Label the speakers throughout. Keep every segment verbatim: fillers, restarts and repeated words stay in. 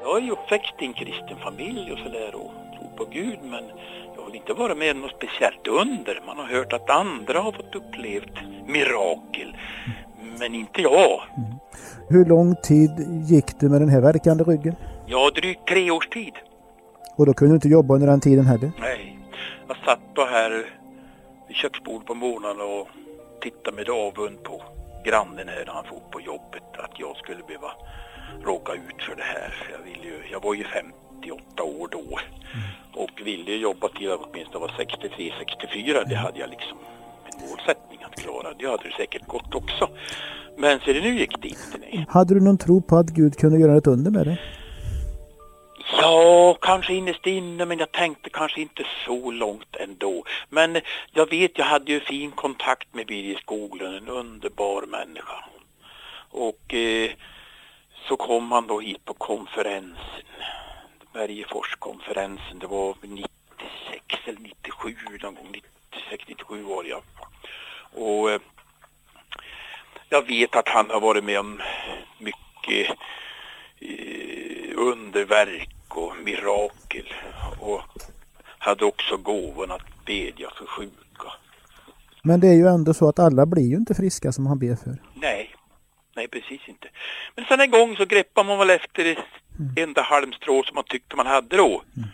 Speaker 1: Jag är ju uppväxt i en kristen familj och sådär och tror på Gud, men jag vill inte vara med om något speciellt under. Man har hört att andra har fått upplevt mirakel, men inte jag.
Speaker 2: Mm. Hur lång tid gick du med den här värkande ryggen?
Speaker 1: Ja, drygt tre års tid.
Speaker 2: Och då kunde du inte jobba under den tiden heller?
Speaker 1: Nej, jag satt då här vid köksbordet på morgonen och tittade med avund på grannen här när han får på jobbet, att jag skulle behöva råka ut för det här. Jag, ville ju, jag var ju femtioåtta år då mm. och ville jobba till jag åtminstone var sextiotre sextiofyra. Det hade jag liksom en målsättning att klara. Det hade det säkert gått också. Men så det nu gick det inte. Nej.
Speaker 2: Hade du någon tro på att Gud kunde göra ett under med dig?
Speaker 1: Ja, kanske innerst inne, men jag tänkte kanske inte så långt ändå. Men jag vet, jag hade ju fin kontakt med Birger Skoglund, en underbar människa. Och eh, så kom han då hit på konferensen, Bergeforskonferensen, det var nittiosex eller nittiosju, någon gång nittiosex nittiosju var jag. Och eh, jag vet att han har varit med om mycket eh, underverk och mirakel och hade också gåvan att bedja för sjuka.
Speaker 2: Men det är ju ändå så att alla blir ju inte friska som han ber för.
Speaker 1: Nej, nej precis inte. Men sen en gång så greppar man väl efter det mm. enda halmstrå som man tyckte man hade då. Mm.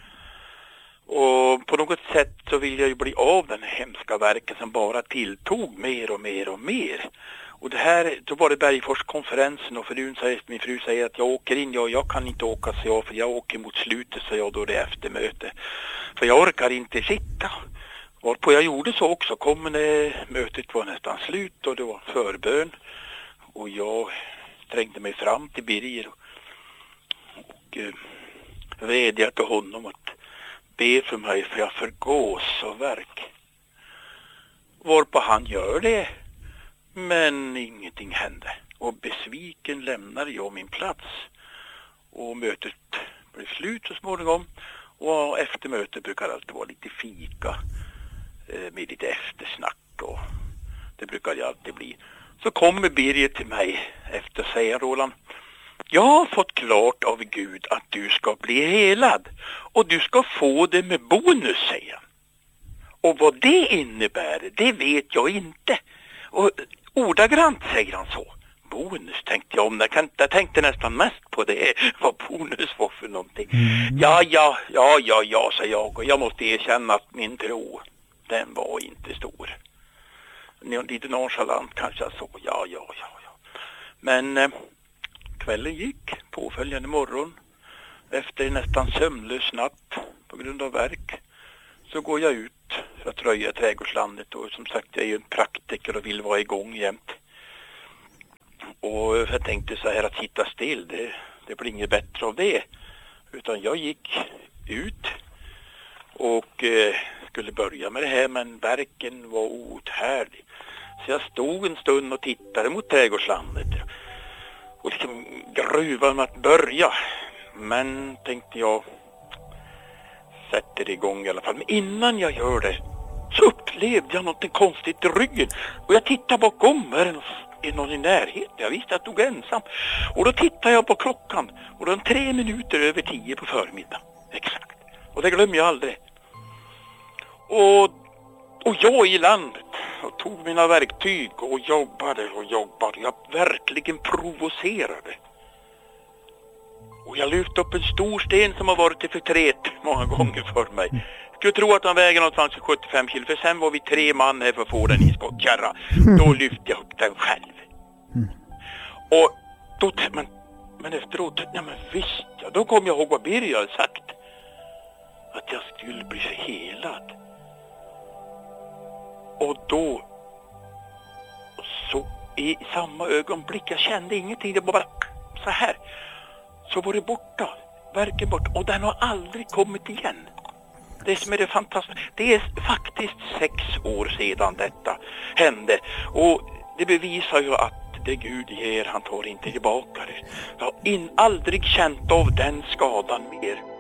Speaker 1: Och på något sätt så vill jag ju bli av den hemska verken som bara tilltog mer och mer och mer. Och det här, då var det Bergeforskonferensen och frun säger, min fru säger att jag åker in, jag, jag kan inte åka så jag, för jag åker mot slutet så jag då det är eftermöte. För jag orkar inte sitta. Varpå jag gjorde så också, kom när mötet var nästan slut och det var förbön. Och jag trängde mig fram till Birger och, och eh, vädjade till honom att be för mig för jag förgås och verk. Varpå han gör det. Men ingenting hände. Och besviken lämnade jag min plats. Och mötet blev slut så småningom. Och efter mötet brukar det alltid vara lite fika. Med lite eftersnack. Och det brukar det alltid bli. Så kommer Birger till mig efter att säga, Roland, jag har fått klart av Gud att du ska bli helad. Och du ska få det med bonus, säger han. Och vad det innebär, det vet jag inte. Och ordagrant säger han så. Bonus tänkte jag om. Jag, kan, jag tänkte nästan mest på det. Vad bonus var för någonting. Mm. Ja, ja, ja, ja, ja, sa jag. Och jag måste erkänna att min tro, den var inte stor. Lite nonchalant kanske jag så. Ja, ja, ja, ja. Men eh, kvällen gick. Påföljande morgon. Efter nästan sömnlös natt på grund av verk. Så går jag ut för att röja trädgårdslandet och som sagt jag är ju en praktiker och vill vara igång jämt. Och jag tänkte så här att sitta still, det, det blir inget bättre av det. Utan jag gick ut och eh, skulle börja med det här, men verken var outhärdlig. Så jag stod en stund och tittade mot trädgårdslandet och liksom gruvade med att börja. Men tänkte jag, sätter igång i alla fall. Men innan jag gör det så upplevde jag något konstigt i ryggen. Och jag tittade bakom, är det någon i närheten? Jag visste att jag stod ensam. Och då tittade jag på klockan. Och det var tre minuter över tio på förmiddag. Exakt. Och det glömmer jag aldrig. Och, och jag i landet och tog mina verktyg och jobbade och jobbade. Jag verkligen provocerade. Och jag lyfte upp en stor sten som har varit till förtret många gånger för mig. Jag skulle tro att han väger någonstans sjuttiofem kilo. För sen var vi tre man här för att få den i skottkärra. Då lyfte jag upp den själv. Och då, men, men efteråt, ja men visst, ja, då kom jag ihåg vad Birger hade sagt. Att jag skulle bli helad. Och då, så i samma ögonblick, jag kände ingenting, det var bara så här. Så var det borta, verken bort, och den har aldrig kommit igen. Det som är det fantastiska, det är faktiskt sex år sedan detta hände. Och det bevisar ju att det Gud ger, han tar inte tillbaka det. Jag har in, aldrig känt av den skadan mer.